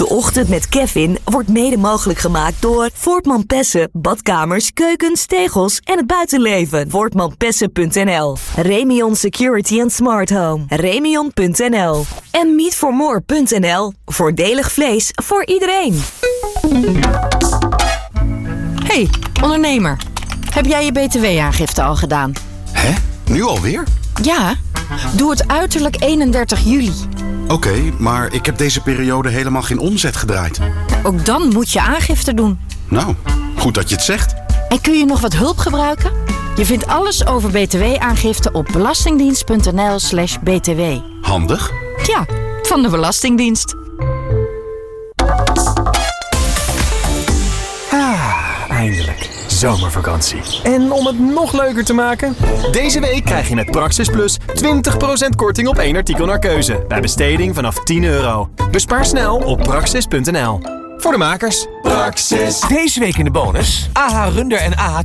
De Ochtend met Kevin wordt mede mogelijk gemaakt door Voortman Pessen, badkamers, keukens, tegels en het buitenleven. Voortmanpessen.nl. Remion Security and Smart Home. Remion.nl. En meatformore.nl. Voordelig vlees voor iedereen. Hey, ondernemer. Heb jij je btw-aangifte al gedaan? Hè? Nu alweer? Ja, doe het uiterlijk 31 juli. Oké, maar ik heb deze periode helemaal geen omzet gedraaid. Ook dan moet je aangifte doen. Nou, goed dat je het zegt. En kun je nog wat hulp gebruiken? Je vindt alles over btw-aangifte op belastingdienst.nl/btw. Handig. Ja, van de Belastingdienst. Eindelijk. Zomervakantie. En om het nog leuker te maken? Deze week krijg je met Praxis Plus 20% korting op 1 artikel naar keuze. Bij besteding vanaf €10. Bespaar snel op praxis.nl. Voor de makers. Praxis. Deze week in de bonus. AH Runder en AH